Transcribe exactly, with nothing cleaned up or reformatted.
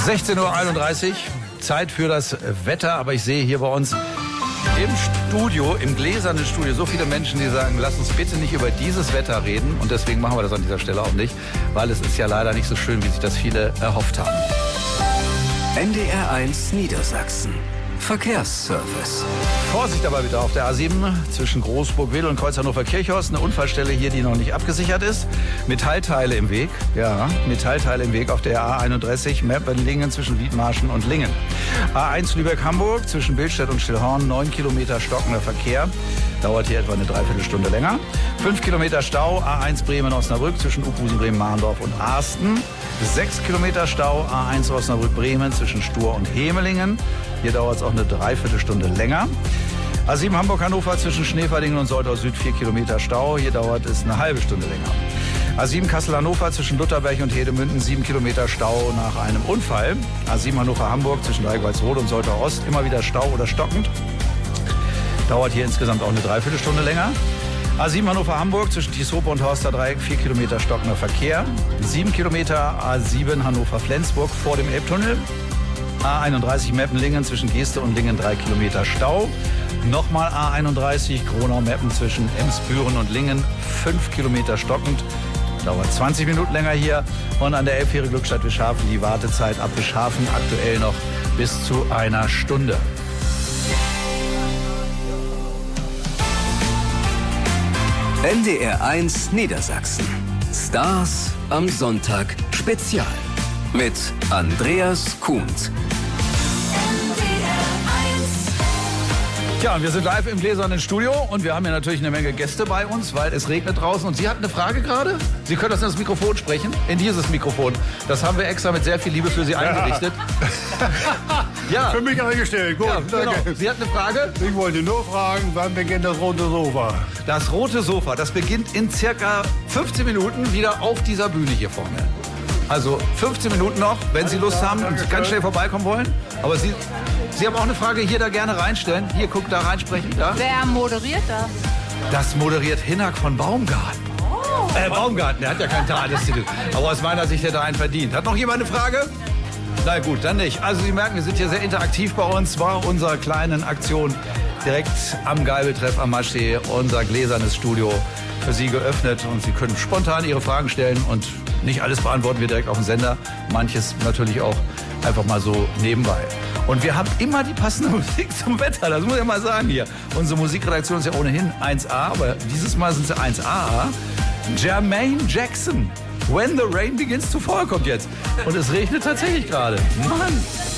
sechzehn Uhr einunddreißig, Zeit für das Wetter, aber ich sehe hier bei uns im Studio, im gläsernen Studio, so viele Menschen, die sagen, lass uns bitte nicht über dieses Wetter reden, und deswegen machen wir das an dieser Stelle auch nicht, weil es ist ja leider nicht so schön, wie sich das viele erhofft haben. N D R eins Niedersachsen. Verkehrsservice. Vorsicht aber bitte auf der A sieben zwischen Großburg-Wedel und Kreuz Hannover-Kirchhorst. Eine Unfallstelle hier, die noch nicht abgesichert ist. Metallteile im Weg. Ja, Metallteile im Weg auf der A einunddreißig Meppen-Lingen zwischen Wiedmarschen und Lingen. A eins Lübeck-Hamburg zwischen Billstedt und Stillhorn. neun Kilometer stockender Verkehr. Dauert hier etwa eine Dreiviertelstunde länger. fünf Kilometer Stau. A eins Bremen-Osnabrück zwischen Uphusen, Bremen-Mahndorf und Arsten. sechs Kilometer Stau. A eins Osnabrück-Bremen zwischen Stur und Hemelingen. Hier dauert es auch eine Dreiviertelstunde länger. A sieben Hamburg-Hannover zwischen Schneverdingen und Soldau Süd vier Kilometer Stau. Hier dauert es eine halbe Stunde länger. A sieben Kassel-Hannover zwischen Lutherberg und Hedemünden sieben Kilometer Stau nach einem Unfall. A sieben Hannover-Hamburg zwischen Dreieckholzrode und Soldau Ost immer wieder Stau oder stockend. Dauert hier insgesamt auch eine Dreiviertelstunde länger. A sieben Hannover-Hamburg zwischen Tieshope und Horster Dreieck vier Kilometer stockender Verkehr. sieben Kilometer A sieben Hannover-Flensburg vor dem Elbtunnel. A einunddreißig Meppen-Lingen zwischen Geeste und Lingen drei Kilometer Stau. Nochmal A einunddreißig Gronau-Meppen zwischen Emsbüren und Lingen fünf Kilometer stockend. Dauert zwanzig Minuten länger hier. Und an der Elbfähre Glückstadt-Wischhafen die Wartezeit ab Wischhafen aktuell noch bis zu einer Stunde. N D R eins Niedersachsen. Stars am Sonntag Spezial. Mit Andreas Kuhns. Tja, und wir sind live im gläsernen Studio und wir haben ja natürlich eine Menge Gäste bei uns, weil es regnet draußen. Und Sie hatten eine Frage gerade? Sie können das in das Mikrofon sprechen, in dieses Mikrofon. Das haben wir extra mit sehr viel Liebe für Sie eingerichtet. Ja. Für mich eingestellt, gut. Ja, genau. Sie hatten eine Frage? Ich wollte nur fragen, wann beginnt das rote Sofa? Das rote Sofa, das beginnt in circa fünfzehn Minuten wieder auf dieser Bühne hier vorne. Also fünfzehn Minuten noch, wenn Sie Lust haben und ganz schnell vorbeikommen wollen. Aber Sie, Sie haben auch eine Frage hier da gerne reinstellen. Hier, guck, da reinsprechen. Da. Wer moderiert das? Das moderiert Hinak von Baumgarten. Oh. Äh, Baumgarten, der hat ja keinen Tagesstitel. Aber aus meiner Sicht hätte er einen verdient. Hat noch jemand eine Frage? Na gut, dann nicht. Also Sie merken, wir sind hier sehr interaktiv bei uns. War unsere kleinen Aktion direkt am Geibeltreff am Maschsee, unser gläsernes Studio für Sie geöffnet. Und Sie können spontan Ihre Fragen stellen und nicht alles beantworten wir direkt auf dem Sender. Manches natürlich auch einfach mal so nebenbei. Und wir haben immer die passende Musik zum Wetter, das muss ich mal sagen hier. Unsere Musikredaktion ist ja ohnehin eins A, aber dieses Mal sind sie eins A. Jermaine Jackson, When the Rain Begins to Fall kommt jetzt. Und es regnet tatsächlich gerade. Mann!